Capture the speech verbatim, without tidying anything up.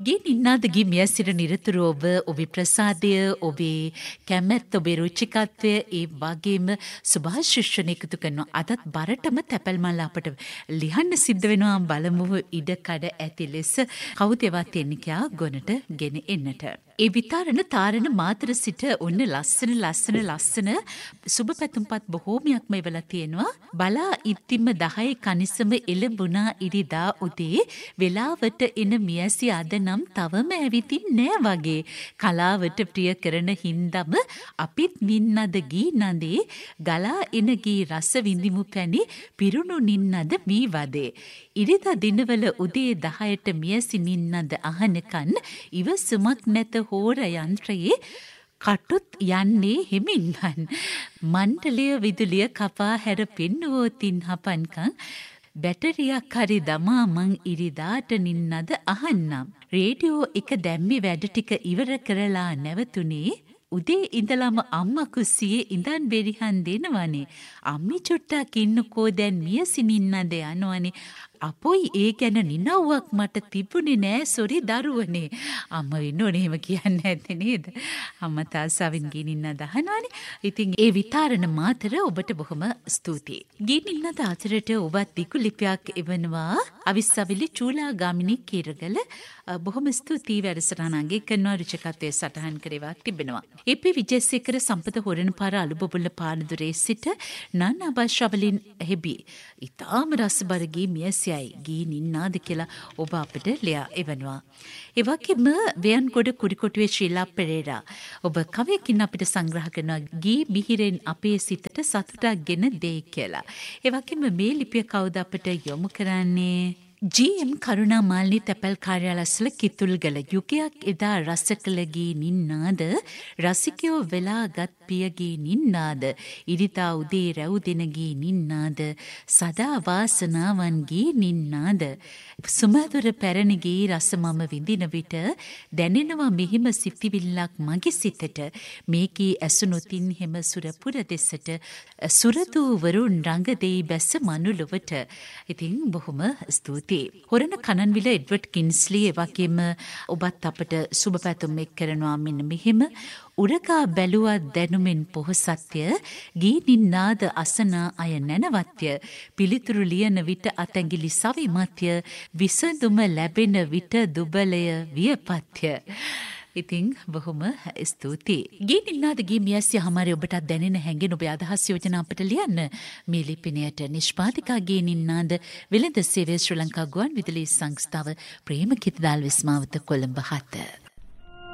ගේ නින්නාද ගේ මියසිර නිරතුරුව ඔබ ඔබේ ප්‍රසාදය ඔබේ කැමැත්ත ඔබේ රුචිකත්වය ඒ වගේම සුභාශිර්ෂණ එකතු කරනවා. අදත් බරටම තැපැල් මල් අපට ලියන්න සිද්ධ වෙනවා. බලමු ඉඩ කඩ ඇති ලෙස කවුද ඒවත් එන්නේ කියා ගොනට ගෙන එන්නට. ඒ විතරන තාරණ මාතර සිට ඔන්න ලස්සන ලස්සන ලස්සන සුබ පැතුම්පත් බොහෝමයක්ම ඉවලා තියෙනවා. බලා ඉත්තිම දහය කනිසම එළඹුණා ඉරිදා උදේ වෙලාවට එන මියසි අද නම් තවම ඇවිතින් නෑ වගේ. කලාවට ප්‍රිය කරන හින්දම අපිත් නින්නද ගී නදේ ගලා එන ගී රස විඳිමු පැණි පිරුණු නින්නද මී වදේ. ඉරිදා දිනවල උදේ දහයට මියසි නින්නද අහනකන් ඉවසුමක් නැත හෝර යන්ත්‍රයේ කටුත් යන්නේ හිමින්වන්. මණ්ඩලය විදුලිය කපා හැර පෙන්නුවෝතින් හපන්කං බැටරියක් හරි දමා මං ඉරිදාට නින්නද අහන්නම්. රේඩියෝ එක දැම්මි වැඩ ටික ඉවර කරලා නැවතුනේ උදේ ඉඳලම අම්මා කුස්සියේ ඉඳන් බෙරිහන් දෙනවනේ. අම්මි චුට්ටක් ඉන්නකෝ දැන් මියසි නින්නද යනවනේ. අපොයි ඒ ගැන නිනව්වක් මට තිබුණේ නෑ සොරි දරුවනේ. අම්ම වෙන්නෝනේ එහෙම කියන්න ඇත්තේ නේද? අම්මා තාසාවෙන් ගිනින්න දහනවනේ. ඉතින් ඒ විතරන මාතර ඔබට බොහොම ස්තුතියි. ගිනින්න තාතරට ඔබත් දිකු ලිපියක් එවනවා. අවිස්සවිලි චූලා ගාමිණී කීරගල බොහොම ස්තුතියි වැඩසටහනගේ කරනවා රුචිකත්වයේ සටහන් කරේවා තිබෙනවා. ඒ.පී. විජේසේකර සම්පත හොරණපාර අලුබබුල්ල පානදුරේ සිට නන් අබශ්‍රවලින් හෙබි. ඊටාම රසබර ගී මියසියයි ගී නින්නාද කියලා ඔබ අපිට ලියා එවනවා. ඒ වගේම වයන්ගොඩ කුරිකොටුවේ ශ්‍රීලා පෙරේරා ඔබ කවියකින් අපිට සංග්‍රහ කරනවා ගී මිහිරෙන් අපේ සිතට සතුටක් ගෙන දෙයි කියලා. ඒ වගේම මේ ලිපිය කවුද අපිට යොමු කරන්නේ? ජී.එම්. කරුණා මාල්නී තැපැල් කාර්යාලස්වල කිතුල්ගල යුගයක් එදා රස කළ ගී නින්නාද රසිකයෝ වෙලාගත් පියගී නින්නාද ඉරිදා උදේ රැව් දෙන ගී නින්නාද සදා වාසනාවන් ගී නින්නාද සුමధుර පැරණි ගී රස මම විඳින විට දැනෙනවා මෙහිම සිතිවිල්ලක් මගේ සිතට මේකී ඇසුනොතින් හෙම සුරපුර දෙසට සුරදූ වරුන් රඟ දෙයි බැස මනුලොවට. ඉතින් බොහොම ස්තුතියි. හොරණ කනන්විල එඩ්වඩ් කින්ස්ලි එවගේම ඔබත් අපට සුබ පැතුම් එක් කරනවා මෙන්න මෙහෙම. උරගා බැලුවත් දැනුමෙන් පොහොසත්ය ගී නින්නාද අසනා අය නැනවත්ය පිළිතුරු ලියන විට අතැඟිලි සවිමත්ය විසඳුම ලැබෙන විට දුබලය වියපත්ය. ඉතින් බොහොම ස්තුතියි. ගී නින්නාද ගී මියස්සිය හමාරි ඔබටත් දැනෙන හැඟෙන ඔබේ අදහස් යෝජනා අපට ලියන්න. මේ ලිපිනයට නිෂ්පාදිකා ගී නින්නාද වෙළඳ සේවය ශ්‍රී ලංකා ගුවන් විදුලි සංස්ථාව ප්‍රේමකිත දාල් විස්මාවත කොළඹ හත.